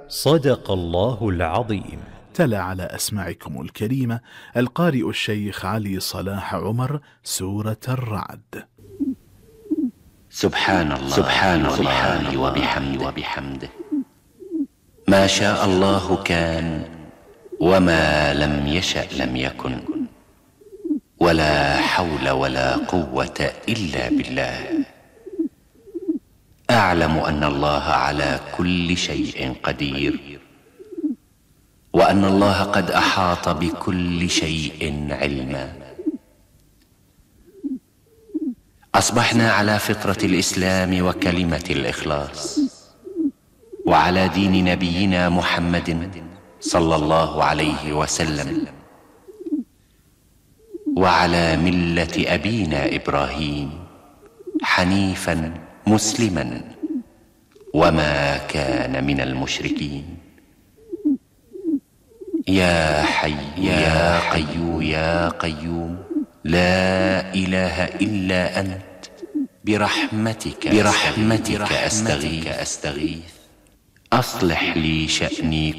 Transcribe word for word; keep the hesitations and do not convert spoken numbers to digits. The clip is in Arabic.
صدق الله العظيم. تلا على أسماعكم الكريمة القارئ الشيخ علي صلاح عمر سورة الرعد. سبحان الله سبحان الله وبحمده وبحمده ما شاء الله كان وما لم يشأ لم يكن ولا حول ولا قوة إلا بالله. أعلم أن الله على كل شيء قدير وأن الله قد أحاط بكل شيء علما. أصبحنا على فطرة الإسلام وكلمة الإخلاص وعلى دين نبينا محمد صلى الله عليه وسلم وعلى ملة أبينا إبراهيم حنيفا مسلما وما كان من المشركين. يا حي يا قيوم يا قيوم لا إله إلا أنت برحمتك برحمتك أستغيث أصلح لي شأني